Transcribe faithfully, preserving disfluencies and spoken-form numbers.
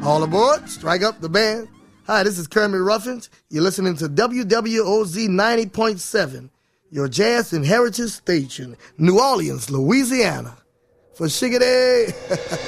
All aboard, strike up the band. Hi, this is Kermit Ruffins. You're listening to W W O Z ninety point seven, your jazz and heritage station, New Orleans, Louisiana. For Shiggity.